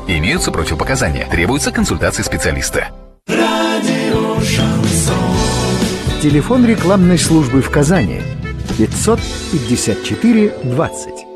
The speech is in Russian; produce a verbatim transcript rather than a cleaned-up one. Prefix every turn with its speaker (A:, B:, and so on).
A: Имеются противопоказания. Требуется консультация специалиста.
B: Радио Шансон.
C: Телефон рекламной службы в Казани пятьсот пятьдесят четыре двадцать.